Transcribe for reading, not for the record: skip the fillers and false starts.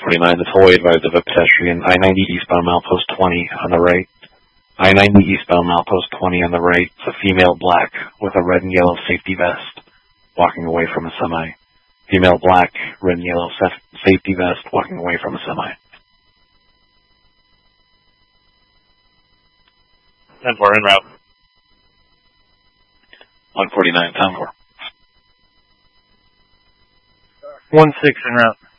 1049, the tollway advised of a pedestrian, I-90 eastbound milepost 20 on the right. I-90 eastbound milepost 20 on the right. It's a female black with a red and yellow safety vest walking away from a semi. Female black, red and yellow safety vest walking away from a semi. 10-4 en route. 149, 10-4. 1-6 en route.